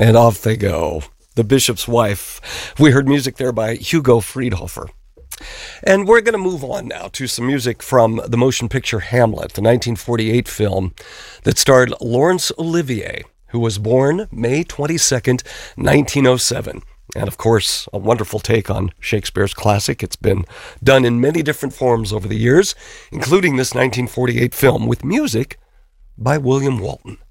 And off they go. The Bishop's Wife. We heard music there by Hugo Friedhofer. And we're going to move on now to some music from the motion picture Hamlet, the 1948 film that starred Laurence Olivier, who was born May 22nd, 1907. And of course, a wonderful take on Shakespeare's classic. It's been done in many different forms over the years, including this 1948 film with music by William Walton.